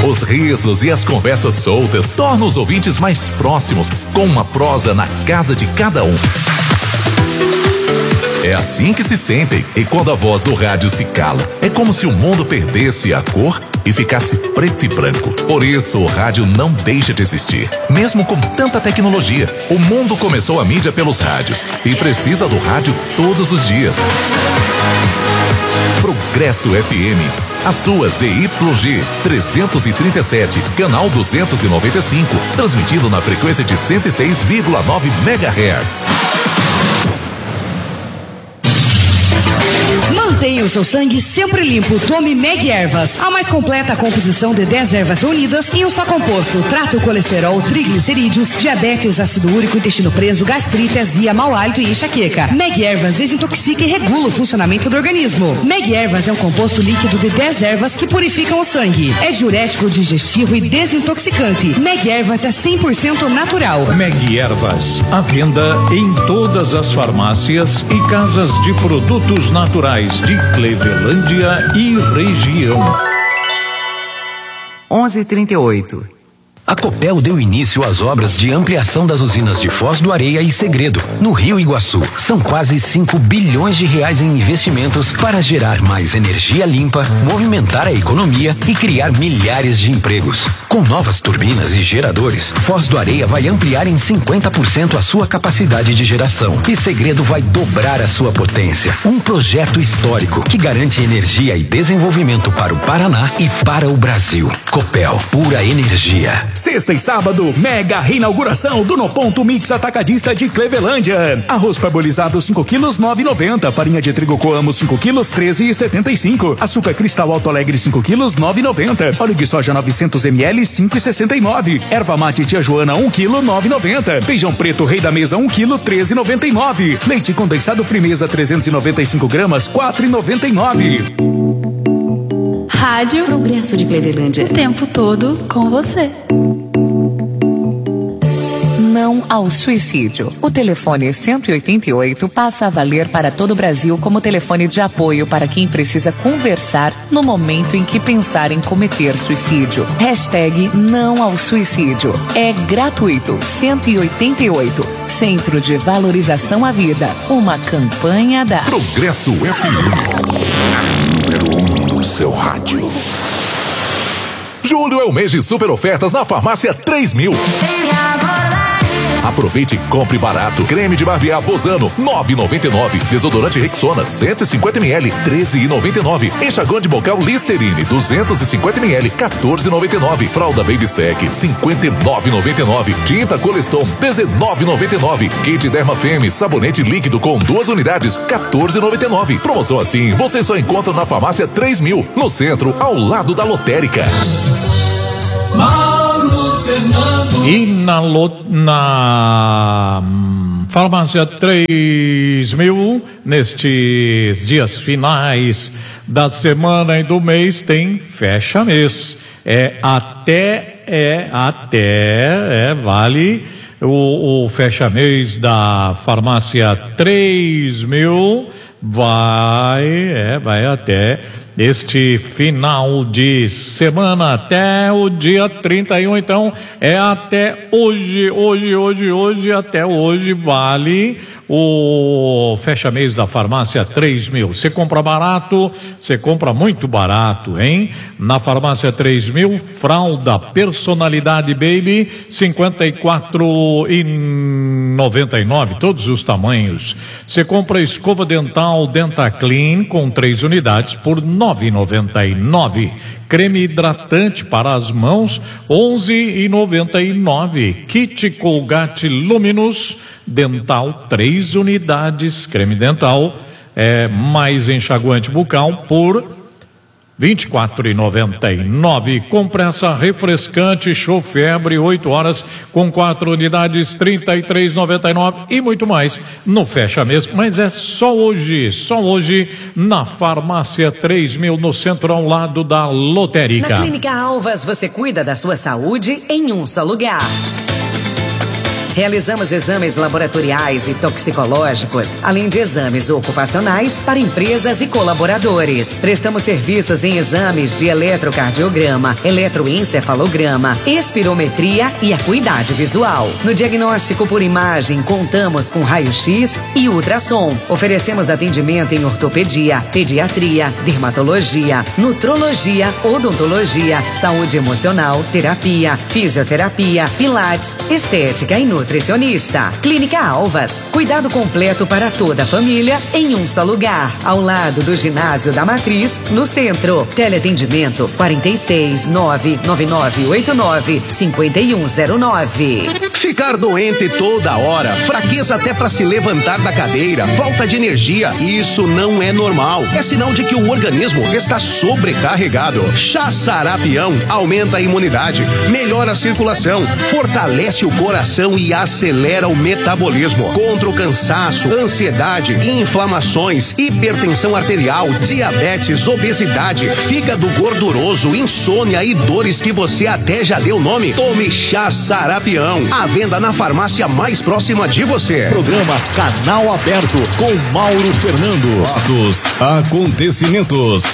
Os risos e as conversas soltas tornam os ouvintes mais próximos, com uma prosa na casa de cada um. É assim que se sentem, e quando a voz do rádio se cala, é como se o mundo perdesse a cor e ficasse preto e branco. Por isso, o rádio não deixa de existir. Mesmo com tanta tecnologia, o mundo começou a mídia pelos rádios e precisa do rádio todos os dias. Progresso FM, a sua ZYG 337, canal 295, transmitido na frequência de 106,9 MHz. Mantenha o seu sangue sempre limpo. Tome Meg Ervas, a mais completa composição de 10 ervas reunidas em um só composto. Trata o colesterol, triglicerídeos, diabetes, ácido úrico, intestino preso, gastrite, azia, mau hálito e enxaqueca. Meg Ervas desintoxica e regula o funcionamento do organismo. Meg Ervas é um composto líquido de 10 ervas que purificam o sangue. É diurético, digestivo e desintoxicante. Meg Ervas é 100% natural. Meg Ervas, à venda em todas as farmácias e casas de produtos naturais de Clevelândia e região. 11h38. A Copel deu início às obras de ampliação das usinas de Foz do Areia e Segredo, no Rio Iguaçu. São quase 5 bilhões de reais em investimentos para gerar mais energia limpa, movimentar a economia e criar milhares de empregos. Com novas turbinas e geradores, Foz do Areia vai ampliar em 50% a sua capacidade de geração e Segredo vai dobrar a sua potência. Um projeto histórico que garante energia e desenvolvimento para o Paraná e para o Brasil. Copel, pura energia. Sexta e sábado, mega reinauguração do No Ponto Mix Atacadista de Clevelândia. Arroz parbolizado 5 quilos 9,90. Farinha de trigo Coamo 5 quilos 13,75. Açúcar Cristal Alto Alegre 5 quilos 9,90. Óleo de soja 900 ml 5,69. Erva mate Tia Joana 1 quilo 9,90. Feijão preto Rei da Mesa 1 quilo 13,99. Leite condensado Frimeza 395 gramas 4,99. Rádio Progresso de Clevelândia. O tempo todo com você. Não ao suicídio. O telefone 188 passa a valer para todo o Brasil como telefone de apoio para quem precisa conversar no momento em que pensar em cometer suicídio. Hashtag não ao suicídio. É gratuito. 188. Centro de Valorização à Vida. Uma campanha da Progresso FM. Número 1 no seu rádio. Julho é o mês de super ofertas na Farmácia 3000. Aproveite e compre barato. Creme de barbear Bozano, 9,99. Desodorante Rexona, 150 ml, 13,99. Enxaguante bocal Listerine, 250 ml, 14,99. Fralda Baby Sec, 59,99. Tinta Coleston, 19,99. Kit Derma Femme, sabonete líquido com 2 unidades, 14,99. Promoção assim, você só encontra na Farmácia 3000, no centro, ao lado da lotérica. E na Farmácia 3000, nestes dias finais da semana e do mês, tem fecha mês. Vale o fecha mês da Farmácia 3000, vai até este final de semana, até o dia 31, então é até hoje, até hoje vale o fecha-mês da Farmácia 3000. Você compra barato, você compra muito barato, hein? Na Farmácia 3000, fralda Personalidade Baby, 54,99, todos os tamanhos. Você compra escova dental DentaClean com 3 unidades por 9,99. Creme hidratante para as mãos, 11,99. Kit Colgate Luminous dental, 3 unidades. Creme dental mais enxaguante bucal por 24,99. Compressa refrescante Show Febre 8 horas com 4 unidades, 33,99 e muito mais no fecha mesmo, mas é só hoje na Farmácia 3000, no centro ao lado da lotérica. Na Clínica Alvas você cuida da sua saúde em um só lugar. Realizamos exames laboratoriais e toxicológicos, além de exames ocupacionais para empresas e colaboradores. Prestamos serviços em exames de eletrocardiograma, eletroencefalograma, espirometria e acuidade visual. No diagnóstico por imagem, contamos com raio-x e ultrassom. Oferecemos atendimento em ortopedia, pediatria, dermatologia, nutrologia, odontologia, saúde emocional, terapia, fisioterapia, pilates, estética e nutricionista. Clínica Alvas, cuidado completo para toda a família em um só lugar, ao lado do ginásio da Matriz, no centro. Teleatendimento 46-99989-5109. Ficar doente toda hora, fraqueza até para se levantar da cadeira, falta de energia, isso não é normal. É sinal de que o organismo está sobrecarregado. Chá Sarapião aumenta a imunidade, melhora a circulação, fortalece o coração e acelera o metabolismo. Contra o cansaço, ansiedade, inflamações, hipertensão arterial, diabetes, obesidade, fígado gorduroso, insônia e dores que você até já deu nome. Tome Chá Sarapião. À venda na farmácia mais próxima de você. Programa Canal Aberto com Mauro Fernando. Fatos, acontecimentos,